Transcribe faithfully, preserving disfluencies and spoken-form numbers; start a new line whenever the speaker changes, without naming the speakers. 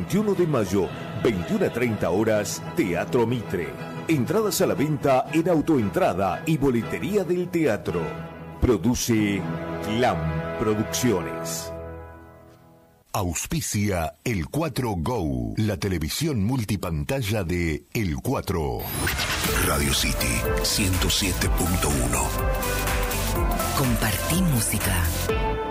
veintiuno de mayo, veintiuna a treinta horas, Teatro Mitre. Entradas a la venta en Autoentrada y Boletería del Teatro. Produce Clam Producciones.
Auspicia El cuatro Go, la televisión multipantalla de El cuatro.
Radio City ciento siete punto uno.
Compartí música.